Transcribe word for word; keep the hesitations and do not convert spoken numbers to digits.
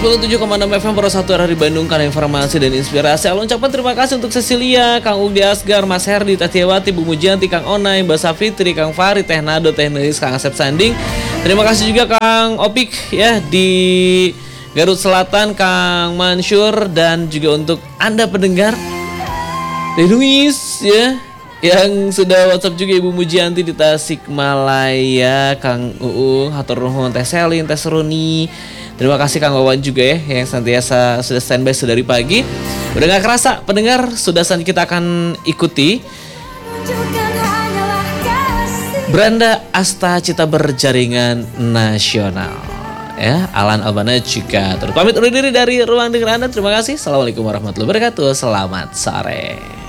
sembilan puluh tujuh koma enam F M Pro satu R R di Bandung, karena informasi dan inspirasi. Aku ucapkan terima kasih untuk Cecilia, Kang Ugdi Asgar, Mas Herdi, Tatiawati, Bu Mujianti, Kang Onai, Mbak Safitri, Kang Fahri, Teh Nado, Teh Nelis, Kang Asep Sanding. Terima kasih juga Kang Opik ya di Garut Selatan, Kang Mansur, dan juga untuk Anda pendengar Denuis ya yang sudah WhatsApp juga Ibu Mujianti di Tasikmalaya, Kang Uung, hatur nuhun Teh Selin, Teh Seruni. Terima kasih Kang Wawan juga ya yang senantiasa sudah standby sedari pagi. Udah gak kerasa pendengar, sudah saatnya kita akan ikuti Branda Asta Cita Berjaringan Nasional ya, Alan Albana juga terus pamit undur diri dari ruang dengar Anda. Terima kasih. Assalamualaikum warahmatullahi wabarakatuh. Selamat sore.